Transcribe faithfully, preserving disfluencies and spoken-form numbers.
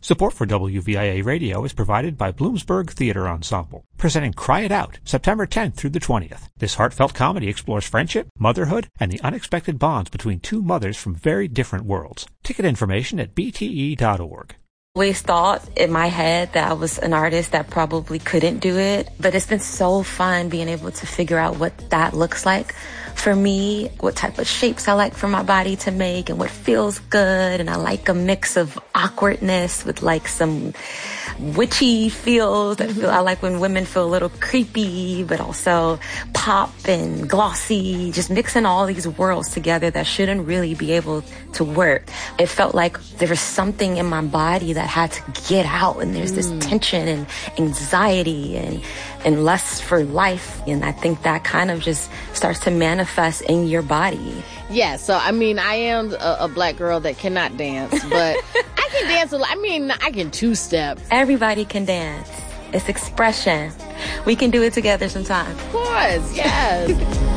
Support for W V I A Radio is provided by Bloomsburg Theater Ensemble, presenting Cry It Out, September tenth through the twentieth. This heartfelt comedy explores friendship, motherhood, and the unexpected bonds between two mothers from very different worlds. Ticket information at b t e dot org. Always thought in my head that I was an artist that probably couldn't do it, but it's been so fun being able to figure out what that looks like for me, what type of shapes I like for my body to make and what feels good. And I like a mix of awkwardness with like some witchy feels. That feel, I like when women feel a little creepy, but also pop and glossy, just mixing all these worlds together that shouldn't really be able to work. It felt like there was something in my body that had to get out, and there's this tension and anxiety and, and lust for life. And I think that kind of just starts to manifest in your body. Yeah, so I mean, I am a, a black girl that cannot dance, but I can dance. A, I mean, I can two-step. Everybody can dance. It's expression. We can do it together sometime. Of course, yes.